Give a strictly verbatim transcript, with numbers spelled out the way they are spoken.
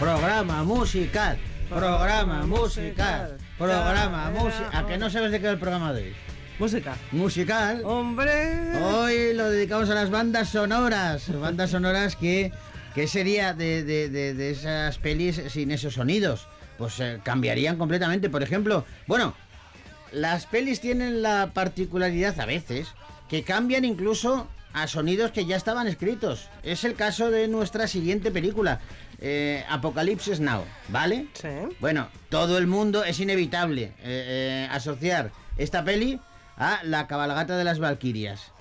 Programa musical. Programa musical. Programa musical. ¿A que no sabes de qué es el programa de hoy? Música. Musical. ¡Hombre! Hoy lo dedicamos a las bandas sonoras. Bandas sonoras que... ¿Qué sería de, de, de, de esas pelis sin esos sonidos? Pues eh, cambiarían completamente. Por ejemplo, bueno, las pelis tienen la particularidad a veces que cambian incluso a sonidos que ya estaban escritos. Es el caso de nuestra siguiente película, eh, Apocalipsis Now, ¿vale? Sí. Bueno, todo el mundo es inevitable eh, eh, asociar esta peli a la cabalgata de las Valquirias.